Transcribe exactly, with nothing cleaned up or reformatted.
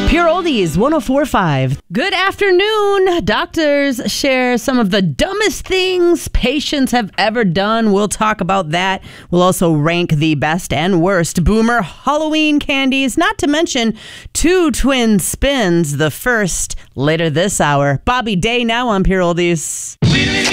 Pure Oldies one oh four point five. Good afternoon. Doctors share some of the dumbest things patients have ever done. We'll talk about that. We'll also rank the best and worst Boomer Halloween candies, not to mention two twin spins. The first later this hour. Bobby Day now on Pure Oldies.